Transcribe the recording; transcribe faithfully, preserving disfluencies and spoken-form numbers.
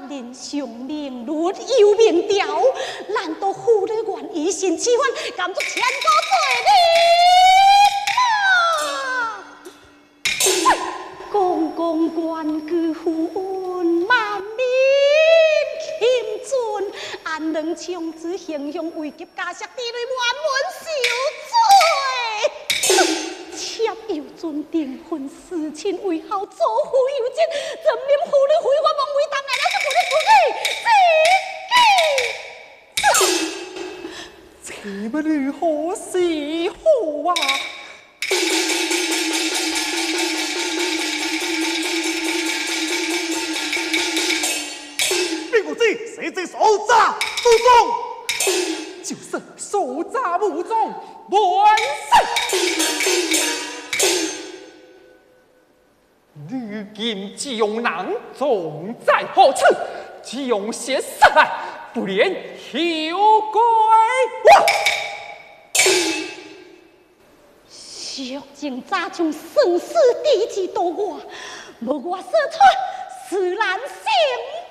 人上明律有明条，难道负了愿以身试翻，甘做千古罪人啊？公公官居富恩，万民钦准，安能长子形象危急，家室地雷万门受罪。妾有尊订婚，事亲为后，祖父有责，怎念妇女非法妄为，当然那是妇女自己。 这么如何是好啊？ 并不知谁在手札无中， 就是手札无中，乱世。如今江南重在何处？将些杀来，不连休归我。 蜀境早将生死地志到我，无我所出，自然成